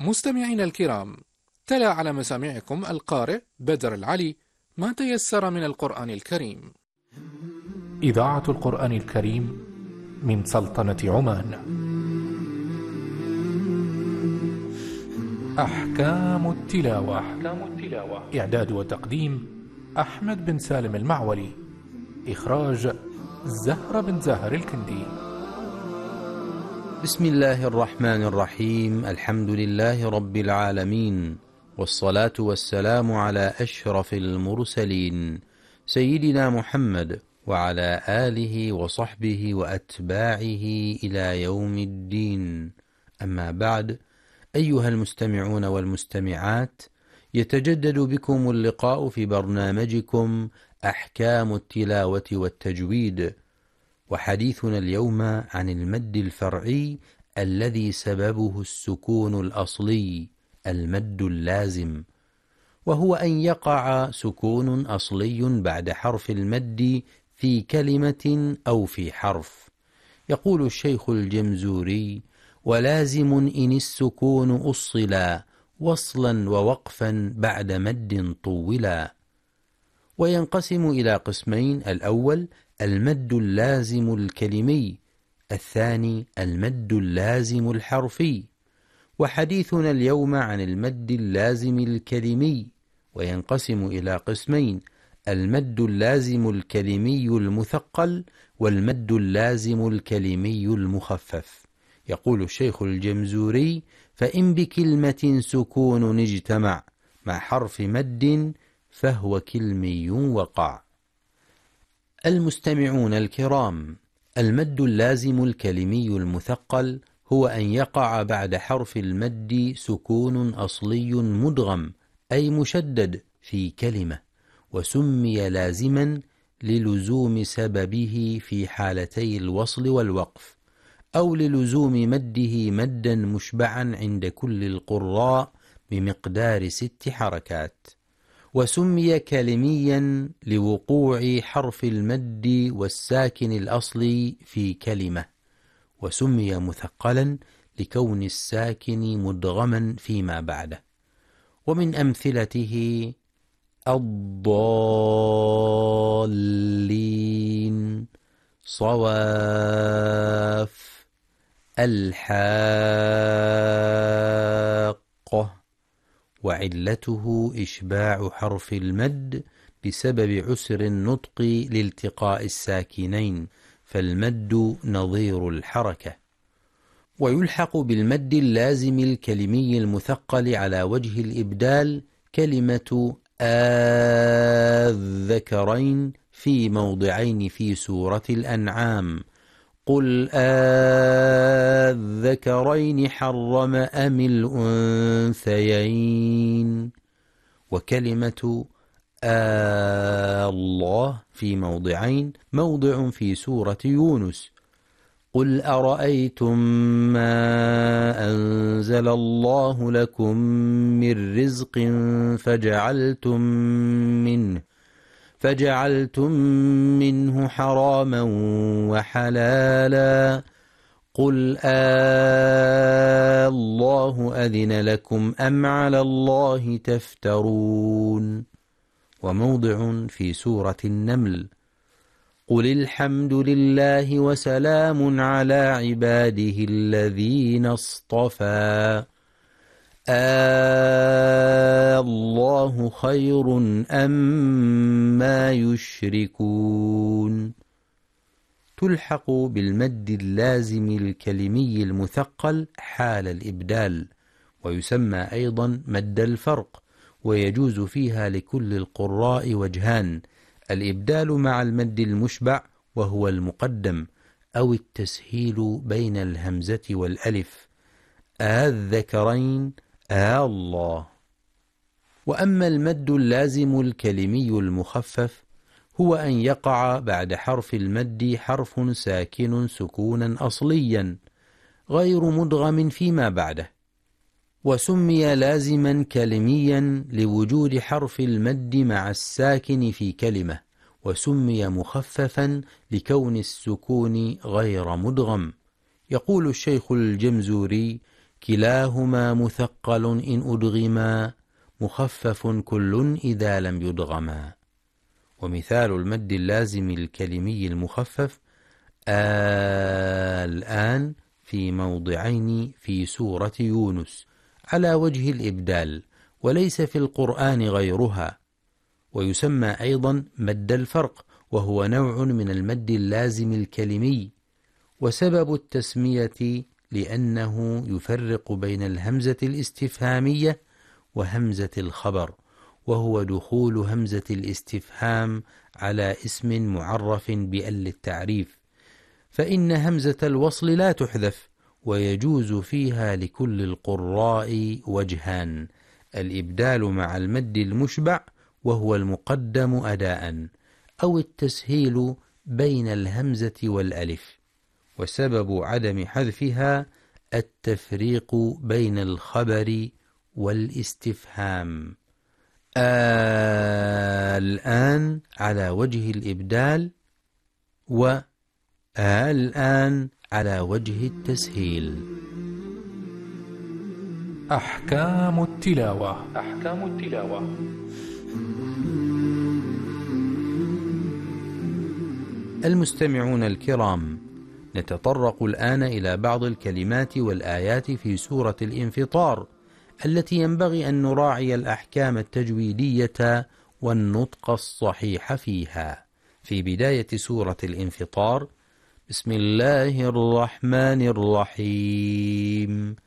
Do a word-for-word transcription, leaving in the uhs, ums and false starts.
مستمعينا الكرام، تلا على مسامعكم القارئ بدر العلي ما تيسر من القرآن الكريم. إذاعة القرآن الكريم من سلطنة عمان. أحكام التلاوة. إعداد وتقديم أحمد بن سالم المعولي. إخراج زهرة بن زاهر الكندي. بسم الله الرحمن الرحيم. الحمد لله رب العالمين، والصلاة والسلام على أشرف المرسلين سيدنا محمد وعلى آله وصحبه وأتباعه إلى يوم الدين. أما بعد، أيها المستمعون والمستمعات، يتجدد بكم اللقاء في برنامجكم أحكام التلاوة والتجويد، وحديثنا اليوم عن المد الفرعي الذي سببه السكون الأصلي، المد اللازم، وهو أن يقع سكون أصلي بعد حرف المد في كلمة أو في حرف. يقول الشيخ الجمزوري: ولازم إن السكون أصلا وصلا ووقفا بعد مد طولا. وينقسم إلى قسمين: الأول المد اللازم الكلمي، الثاني المد اللازم الحرفي. وحديثنا اليوم عن المد اللازم الكلمي، وينقسم إلى قسمين: المد اللازم الكلمي المثقل والمد اللازم الكلمي المخفف. يقول الشيخ الجمزوري: فإن بكلمة سكون اجتمع مع حرف مد فهو كلمي وقع. المستمعون الكرام، المد اللازم الكلمي المثقل هو أن يقع بعد حرف المد سكون أصلي مدغم أي مشدد في كلمة، وسمي لازما للزوم سببه في حالتي الوصل والوقف، أو للزوم مده مدا مشبعا عند كل القراء بمقدار ست حركات. وسمي كلميا لوقوع حرف المد والساكن الأصلي في كلمة. وسمي مثقلا لكون الساكن مدغما فيما بعده. ومن أمثلته الضالين، صواف، الحاقة. وعلته إشباع حرف المد بسبب عسر النطق لالتقاء الساكنين، فالمد نظير الحركة. ويلحق بالمد اللازم الكلمي المثقل على وجه الإبدال كلمة الذكرين في موضعين في سورة الأنعام: قل الذكرين حرم أم الأنثيين. وكلمة الله في موضعين: موضع في سورة يونس: قل أرأيتم ما أنزل الله لكم من رزق فجعلتم منه فجعلتم منه حراما وحلالا، قل الله أذن لكم أم على الله تفترون. وموضع في سورة النمل: قل الحمد لله وسلام على عباده الذين اصطفى، الله خير أم ما يشركون. تلحق بالمد اللازم الكلمي المثقل حال الإبدال، ويسمى أيضا مد الفرق، ويجوز فيها لكل القراء وجهان: الإبدال مع المد المشبع وهو المقدم، أو التسهيل بين الهمزة والألف: الذكرين الله. وأما المد اللازم الكلمي المخفف هو أن يقع بعد حرف المد حرف ساكن سكونا أصليا غير مدغم فيما بعده. وسمي لازما كلميا لوجود حرف المد مع الساكن في كلمة، وسمي مخففا لكون السكون غير مدغم. يقول الشيخ الجمزوري: كلاهما مثقل إن أدغما مخفف كل إذا لم يدغما. ومثال المد اللازم الكلمي المخفف الآن في موضعين في سورة يونس على وجه الإبدال، وليس في القرآن غيرها. ويسمى أيضا مد الفرق، وهو نوع من المد اللازم الكلمي. وسبب التسمية لأنه يفرق بين الهمزة الاستفهامية وهمزة الخبر، وهو دخول همزة الاستفهام على اسم معرف بأل التعريف، فإن همزة الوصل لا تحذف، ويجوز فيها لكل القراء وجهان: الإبدال مع المد المشبع وهو المقدم أداء، أو التسهيل بين الهمزة والألف. وسبب عدم حذفها التفريق بين الخبر والاستفهام. الآن على وجه الإبدال، والآن على وجه التسهيل. أحكام التلاوة. أحكام التلاوة. المستمعون الكرام، نتطرق الآن إلى بعض الكلمات والآيات في سورة الانفطار التي ينبغي أن نراعي الأحكام التجويدية والنطق الصحيح فيها. في بداية سورة الانفطار: بسم الله الرحمن الرحيم،